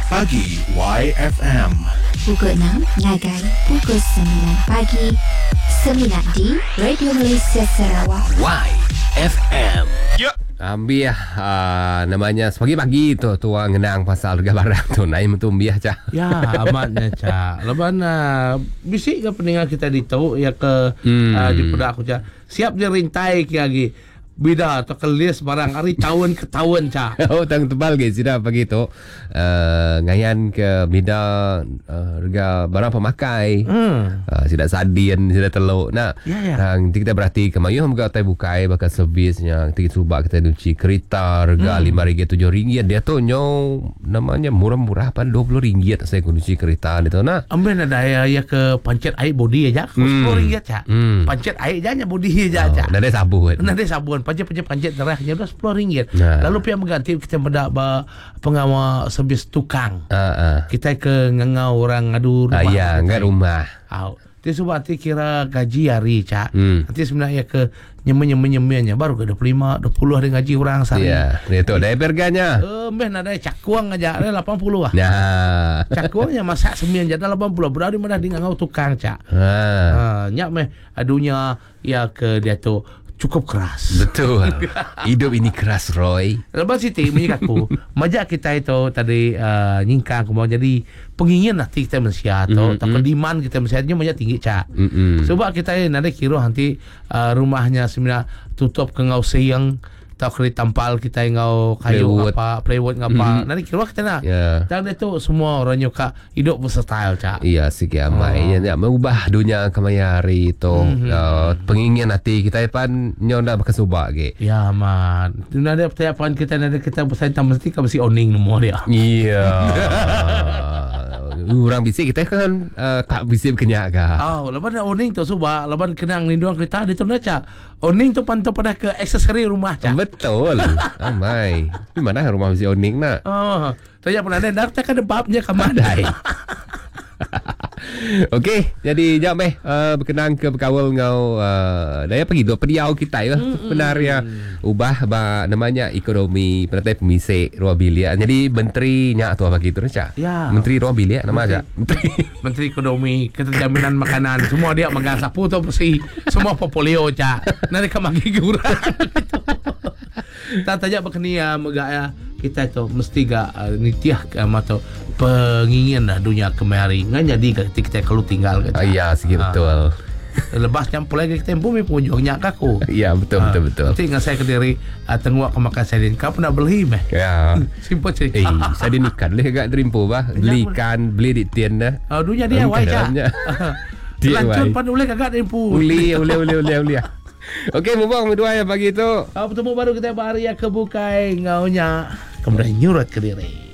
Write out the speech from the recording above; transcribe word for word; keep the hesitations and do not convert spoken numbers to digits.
Pagi Y F M. Pukul enam ngagai pukul sembilan pagi. Sembilan di Radio Malaysia Sarawak. Y F M. Ya. Ambil uh, namanya pagi-pagi tu tuang ngenang pasal harga barang tu naik metumbiah cak. Ya, amatnya cak. Lepas uh, bisik ke pendengar kita di tahu ya ke Hmm. uh, di pedak aku cak. Siap dia rintai ke lagi. Bida atau kelis barang hari tahun ke tahun cak. Oh, tang tebal ke sudah pagi tu. Uh, ngayan ke bida uh, harga barang pemakai. Hmm. Uh, sudah sadin, sudah teluk. Nah, Ya, ya. Tang kita berarti kemayu hamba tai bukai bakal servisnya. Kita cuba kita cuci kereta harga Hmm. lima ringgit tujuh ringgit. Dia tu nyo namanya murah-murah pan dua puluh ringgit saya cuci kereta dia tu nah. Ambil ada ya, ya ke pancet air body aja. Hmm. sepuluh ringgit cak. Hmm. Pancet air aja body aja Oh, cak. dah ada sabun. Nah, dia sabun pancet-pancet pancet terahnya dah sepuluh ringgit. Nah. Lalu pihak mengganti kita mendak ba pengawal servis tukang. Ah, ah. Kita ke ngengau orang ngadu rumah. Ah, ya, kita. enggak rumah. Ah, dia sebab nanti kira gaji hari cak. Hmm. Nanti sebenarnya ke nyemen-nyemen-nyemennya baru ke dua puluh lima, dua puluh ada gaji orang sehari. Ya, dia tu dah harganya. Eh, mbeh nak ada cakuang aja ada lapan puluh ah. Nah. Cakuangnya masak sembilan jadi lapan puluh. Berarti mana dia ngau tukang cak. Ha. Ah, nyak meh adunya ya ke dia tu cukup keras. Betul. Hidup ini keras, Roy. Lepas itu menyikat aku majak kita itu tadi uh, nyingkang aku mau jadi pengingin nanti kita Malaysia atau Mm, atau mm. demand kita Malaysia nya banyak tinggi cak. Mm-mm. Sebab kita ini nanti kira nanti uh, rumahnya sebenarnya tutup ke ngau siang atau kali tampal kita ngau kayu Plywood. apa plywood ngapa. Mm. Nanti kira kita nak. Ya. Dan itu semua orang nyuka hidup versatile cak. Iya sikit amai. Oh. Oh. Ya, mengubah dunia kemaya hari itu. Mhm. Uh, pengingin hati kita pan nyo dah bakal subak ke. Ya man. Nanti pertanyaan kita nanti kita bersaing mesti kan mesti owning nomor dia. Iya. Orang bisik kita kan uh, tak bisik kenyak ka. Oh, lepas nak owning tu subak, lepas kenang linduang kereta dia tu nak cak. Owning tu pantau pada ke aksesori rumah cak. Betul. Amai. Di mana rumah bisik oning nak? Oh, saya pernah ada dah tak ada babnya ke madai. Okey, jadi jap meh uh, berkenaan ke berkawal ngau uh, daya pergi dua periau kita ya. Benar ya. Ubah ba namanya ekonomi penata pemisik ruang bilik. Jadi menteri nya tu apa gitu cak. Ya. Menteri ruang bilik nama cak. Menteri. Menteri Ekonomi, Keterjaminan Makanan, semua dia megang sapu tu bersih. Semua portfolio cak. Nanti kemagi kurang. Tak tajak berkenia megaya kita tu mesti gak uh, nitiah ke mata pengingin dah dunia kemari. Ngan jadi ketika kita kalau tinggal ke. Ah, ya, sikit Ah. betul. Lepas campur lagi kita bumi punjungnya kaku. Ya, betul betul betul. Nanti dengan saya ke diri uh, tenguak ke makan sadin. Kau pernah beli meh? Ya. Simple cerita. Eh, saya dinikah leh gak terimpo bah. Beli ikan, beli di tian dah. Uh, dunia dia Bukan wai cak. dalamnya. Lancun D I Y. pan boleh kagak tempu. Uli, uli, uli, uli, uli. Okey, mubang berdua ya pagi tu. Kalau bertemu baru kita bahari ya kebukai ngaunya kemudian nyurat ke diri.